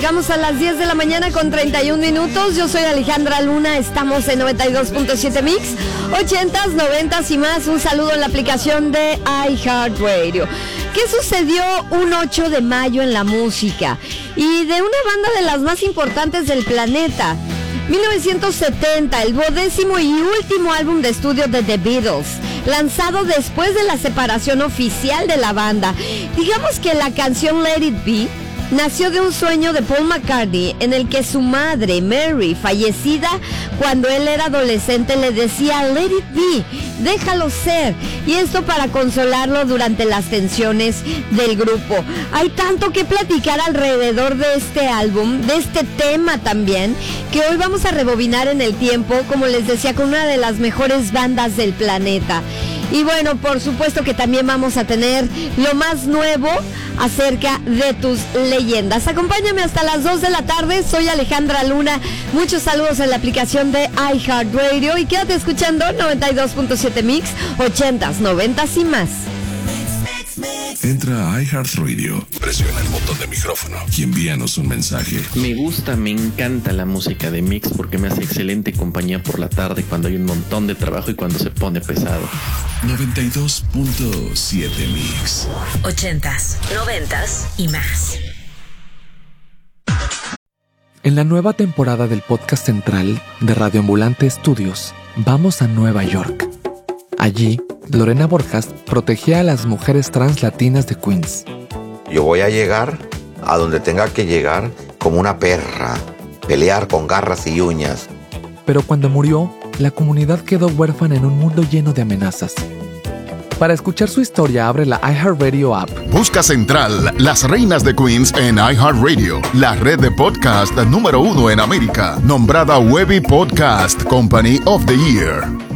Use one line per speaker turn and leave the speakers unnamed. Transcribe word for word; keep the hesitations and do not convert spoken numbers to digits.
llegamos a las diez de la mañana con treinta y un minutos. Yo soy Alejandra Luna, estamos en noventa y dos punto siete Mix, ochentas, noventas y más. Un saludo en la aplicación de iHeartRadio. ¿Qué sucedió un ocho de mayo en la música? Y de una banda de las más importantes del planeta. mil novecientos setenta, el duodécimo y último álbum de estudio de The Beatles, lanzado después de la separación oficial de la banda. Digamos que la canción Let It Be nació de un sueño de Paul McCartney en el que su madre, Mary, fallecida cuando él era adolescente, le decía Let It Be, déjalo ser, y esto para consolarlo durante las tensiones del grupo. Hay tanto que platicar alrededor de este álbum, de este tema también, que hoy vamos a rebobinar en el tiempo, como les decía, con una de las mejores bandas del planeta. Y bueno, por supuesto que también vamos a tener lo más nuevo acerca de tus leyendas. Acompáñame hasta las dos de la tarde. Soy Alejandra Luna. Muchos saludos en la aplicación de iHeartRadio. Y quédate escuchando noventa y dos punto siete Mix, ochentas, noventas y más.
Entra a iHeartRadio, presiona el botón de micrófono y envíanos un mensaje.
Me gusta, me encanta la música de Mix porque me hace excelente compañía por la tarde cuando hay un montón de trabajo y cuando se pone pesado.
noventa y dos punto siete Mix.
Ochentas, noventas y más.
En la nueva temporada del podcast central de Radio Ambulante Estudios, vamos a Nueva York. Allí, Lorena Borjas protegía a las mujeres trans latinas de Queens.
Yo voy a llegar a donde tenga que llegar como una perra, pelear con garras y uñas.
Pero cuando murió, la comunidad quedó huérfana en un mundo lleno de amenazas. Para escuchar su historia, abre la iHeartRadio app.
Busca Central, las reinas de Queens en iHeartRadio, la red de podcast número uno en América, nombrada Webby Podcast Company of the Year.